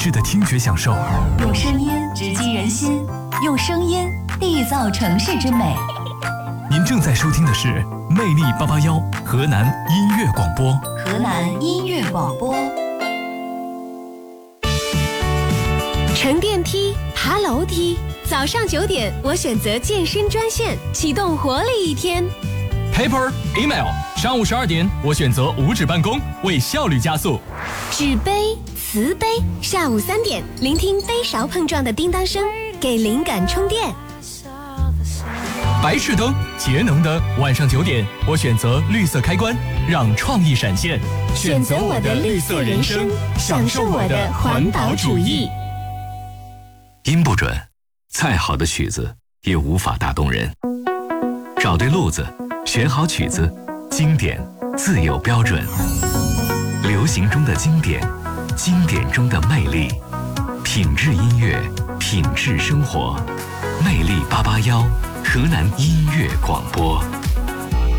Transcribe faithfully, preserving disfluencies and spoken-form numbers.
致的听觉享受， 用声音直击人心，用声音缔造城市之美。 您正在收听的是魅力八八幺河南音乐广播。 河南音乐广播。 乘电梯，爬楼梯，早上九点，我选择健身专线，启动活力一天。 Paper Email， 上午十二点，我选择无纸办公，为效率加速。 纸杯、瓷杯，下午三点，聆听杯勺碰撞的叮当声，给灵感充电。 白炽灯，节能灯，晚上九点，我选择绿色开关，让创意闪现。 选择我的绿色人生，享受我的环保主义。 音不准，再好的曲子也无法打动人。找对路子，选好曲子，经典自有标准。流行中的经典，经典中的魅力，品质音乐，品质生活。魅力八八幺，河南音乐广播。